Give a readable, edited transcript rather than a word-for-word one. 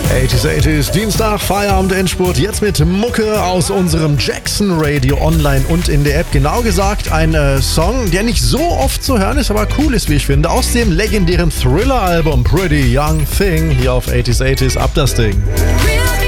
80s, Dienstag, Feierabend, Endspurt. Jetzt mit Mucke aus unserem Jackson Radio online und in der App. Genau gesagt ein Song, der nicht so oft zu hören ist, aber cool ist, wie ich finde. Aus dem legendären Thriller-Album Pretty Young Thing. Hier auf 80s, ab das Ding. Real